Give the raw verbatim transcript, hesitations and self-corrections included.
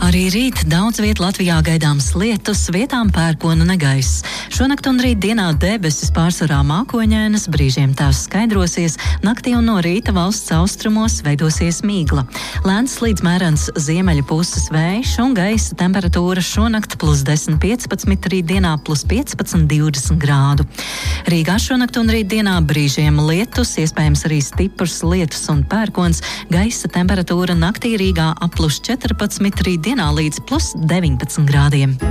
Arī rīt daudz viet Latvijā gaidāms lietus, vietām pērkona negaiss. Šonakt un rīt dienā debesis pārsvarā mākoņainas, brīžiem tās skaidrosies, naktī un no rīta valsts austrumos veidosies mīgla. Lēns līdz mērens ziemeļu puses vējš un gaisa temperatūra šonakt plus desmit piecpadsmit, rīt dienā plus piecpadsmit divdesmit grādu. Rīgā šonakt un rīt dienā brīžiem lietus, iespējams arī stiprs lietus un pērkons, gaisa temperatūra naktī Rīgā ap plus četrpadsmit, rīt dienā līdz plus deviņpadsmit grādiem.